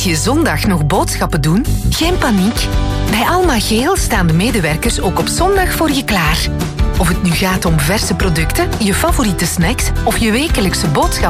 je zondag nog boodschappen doen? Geen paniek. Bij Alma Geel staan de medewerkers ook op zondag voor je klaar. Of het nu gaat om verse producten, je favoriete snacks of je wekelijkse boodschappen